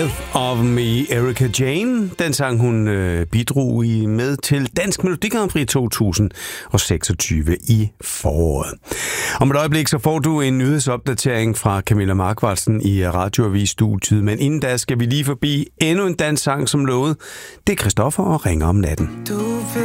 Strength of Me, Erika Jane. Den sang hun bidrog med til Dansk Melodi Grand Prix 2026 i foråret. Om et øjeblik så får du en nyhedsopdatering fra Camilla Markvartsen i Radioavis-studiet, men inden da skal vi lige forbi endnu en dansk sang som lovet. Det er Christoffer og Ringer om natten.